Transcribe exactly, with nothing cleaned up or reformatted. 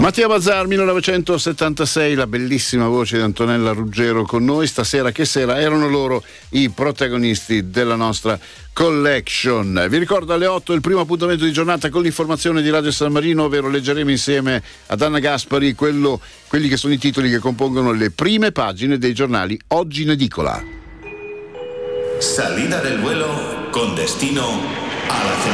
Mattia Bazzar, millenovecentosettantasei, la bellissima voce di Antonella Ruggero con noi stasera. Che sera, erano loro i protagonisti della nostra collection. Vi ricordo alle otto il primo appuntamento di giornata con l'informazione di Radio San Marino, ovvero leggeremo insieme ad Anna Gaspari quello, quelli che sono i titoli che compongono le prime pagine dei giornali oggi in edicola. Salida del vuelo con destino a la